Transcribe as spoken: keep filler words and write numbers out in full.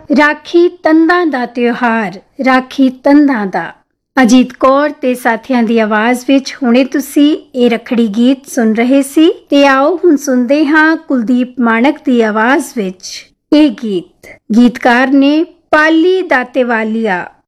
राखी तंदां दा त्योहार, राखी तंदां दा। अजीत कौर ते साथियां दी आवाज़ विच हुणे तुसी ए रखड़ी गीत सुन रहे सी ते आओ हुण सुनदे हां कुलदीप माणक दी आवाज़ विच ए गीत। गीतकार ने पाली दातेवालिया।